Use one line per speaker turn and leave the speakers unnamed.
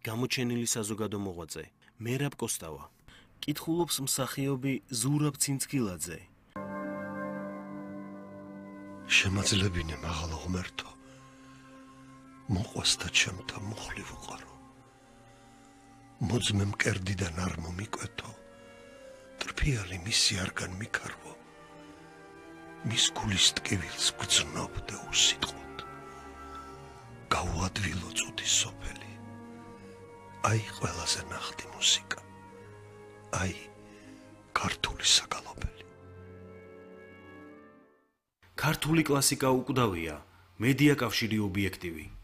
გამოჩენილი საზოგადო მოღვაწე მერაბ კოსტავა. კითხულობს მსახიობი ზურაბ ცინცქილაძე.
შემაძლებინე მაღალ ღმერთო, მოყვას და ჩემთა მუხლი ვუყარო. მოძმე მკერდიდან არ მომიკვეთო, ტრფიალი მისი არგან მიქარვო. მის გულის ტკივილს გძნობ და უსიტყვოდ. გაუადვილო წუთი სოფელი. აი ყველაზე ნახტი მუსიკა. აი ქართული საგალობელი.
ქართული კლასიკა უკვდავია, მედია კავშირი ობიექტივი.